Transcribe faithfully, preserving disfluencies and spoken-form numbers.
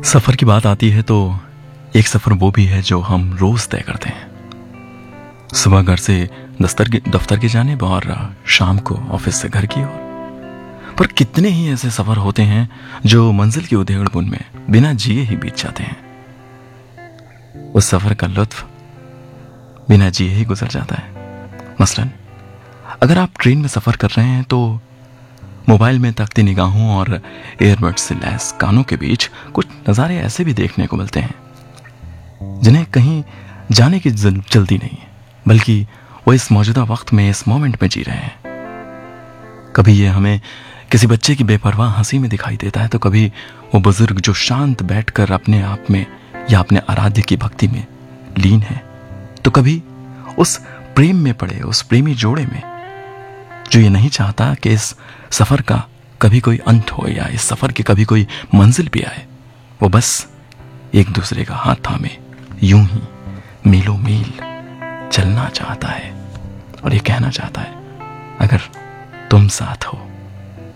सफर की बात आती है तो एक सफर वो भी है जो हम रोज तय करते हैं। सुबह घर से दफ्तर की दफ्तर की जानिब और शाम को ऑफिस से घर की ओर। पर कितने ही ऐसे सफर होते हैं जो मंजिल की उधेड़ बुन में बिना जिए ही बीत जाते हैं। उस सफर का लुत्फ बिना जिए ही गुजर जाता है। मसलन अगर आप ट्रेन में सफर कर रहे हैं तो मोबाइल में तकती निगाहों और एयरबड्स से लैस कानों के बीच कुछ नज़ारे ऐसे भी देखने को मिलते हैं जिन्हें कहीं जाने की जल, जल्दी नहीं है, बल्कि वो इस मौजूदा वक्त में, इस मोमेंट में जी रहे हैं। कभी ये हमें किसी बच्चे की बेपरवाह हंसी में दिखाई देता है तो कभी वो बुजुर्ग जो शांत बैठकर अपने आप में या अपने आराध्य की भक्ति में लीन है, तो कभी उस प्रेम में पड़े उस प्रेमी जोड़े में जो ये नहीं चाहता कि इस सफर का कभी कोई अंत हो या इस सफर की कभी कोई मंजिल भी आए। वो बस एक दूसरे का हाथ थामे यूं ही मीलों मील चलना चाहता है और ये कहना चाहता है, अगर तुम साथ हो